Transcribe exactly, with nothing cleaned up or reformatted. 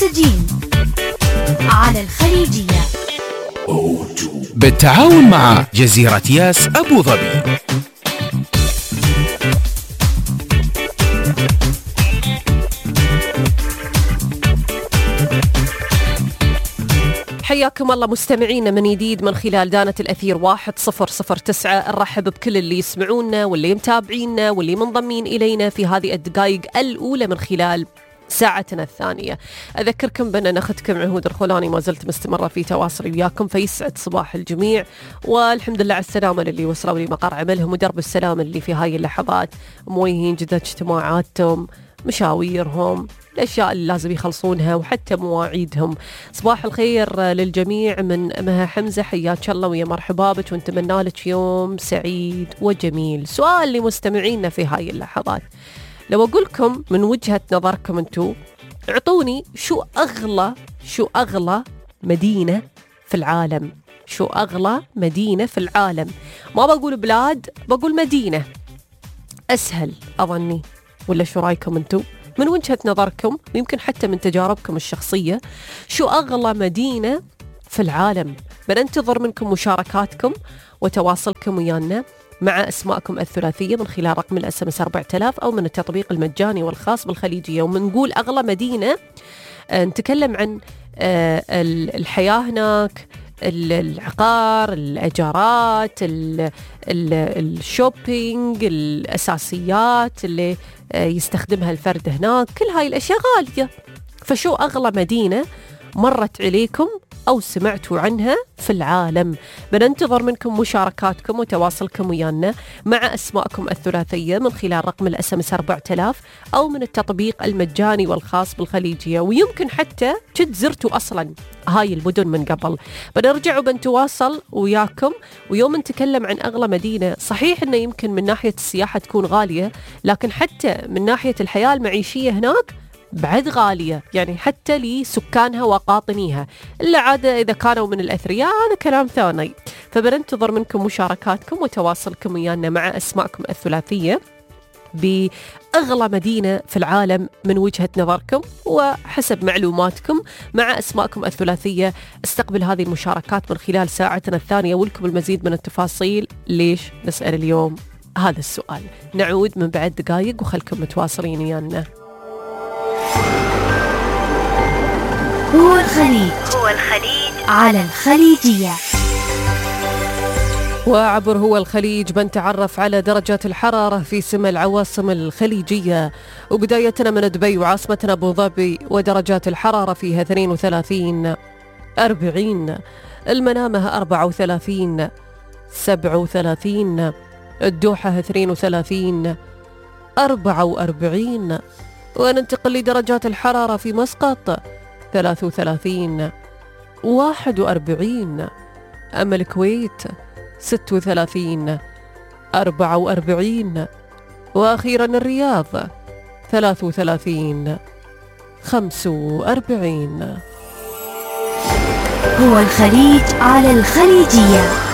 وجين على الخليجية بالتعاون مع جزيرة ياس أبو ظبي. حياكم الله مستمعينا من جديد من خلال دانة الأثير واحد صفر صفر تسعة. نرحب بكل اللي يسمعونا واللي متابعينا واللي منضمين إلينا في هذه الدقائق الأولى من خلال ساعتنا الثانية. أذكركم بأن أختكم عهود الخولاني ما زلت مستمرة في تواصلي وياكم، فيسعد صباح الجميع والحمد لله على السلامة اللي وصلوا لي مقر عملهم ودرب السلام اللي في هاي اللحظات موجهين جدا اجتماعاتهم، مشاويرهم، الأشياء اللي لازم يخلصونها وحتى مواعيدهم. صباح الخير للجميع من مها حمزة، حياك الله ويا مرحبا بك ونتمنى لك يوم سعيد وجميل. سؤال لمستمعينا في هاي اللحظات، لو أقول لكم من وجهة نظركم أنتو، اعطوني شو أغلى شو أغلى مدينة في العالم. شو أغلى مدينة في العالم؟ ما بقول بلاد، بقول مدينة. أسهل أظني، ولا شو رأيكم أنتو؟ من وجهة نظركم ويمكن حتى من تجاربكم الشخصية، شو أغلى مدينة في العالم؟ بننتظر منكم مشاركاتكم وتواصلكم ويانا مع أسماءكم الثلاثية من خلال رقم الأس ام اس أربعة آلاف أو من التطبيق المجاني والخاص بالخليجية. ومنقول أغلى مدينة نتكلم عن الحياة هناك، العقار، الأجارات، الشوبينج، الأساسيات اللي يستخدمها الفرد هناك، كل هاي الأشياء غالية. فشو أغلى مدينة مرت عليكم أو سمعتوا عنها في العالم؟ بننتظر منكم مشاركاتكم وتواصلكم ويانا مع أسماءكم الثلاثية من خلال رقم الأس ام اس أربعة آلاف أو من التطبيق المجاني والخاص بالخليجية. ويمكن حتى كنت زرتوا أصلا هاي المدن من قبل. بنرجع وبنتواصل وياكم. ويوم نتكلم عن أغلى مدينة، صحيح إنه يمكن من ناحية السياحة تكون غالية، لكن حتى من ناحية الحياة المعيشية هناك بعد غالية، يعني حتى لسكانها وقاطنيها، إلا عادة إذا كانوا من الأثرياء هذا كلام ثاني. فبننتظر منكم مشاركاتكم وتواصلكم ويانا مع أسماءكم الثلاثية بأغلى مدينة في العالم من وجهة نظركم وحسب معلوماتكم مع أسماءكم الثلاثية. استقبل هذه المشاركات من خلال ساعتنا الثانية ولكم المزيد من التفاصيل. ليش نسأل اليوم هذا السؤال؟ نعود من بعد دقائق وخلكم متواصلين ويانا. هو الخليج هو الخليج على الخليجية. وعبر هو الخليج بنتعرف على درجات الحرارة في سمى العواصم الخليجية، وبدايتنا من دبي وعاصمتنا أبو ظبي، ودرجات الحرارة فيها اثنين وثلاثين أربعين، المنامة أربعة وثلاثين سبعة وثلاثين، الدوحة اثنين وثلاثين أربعة وأربعين. وننتقل لدرجات الحرارة في مسقط ثلاثة وثلاثين واحد وأربعين، أما الكويت ستة وثلاثين أربعة وأربعين، وأخيرا الرياض ثلاثة وثلاثين خمسة وأربعين. هو الخليج على الخليجية.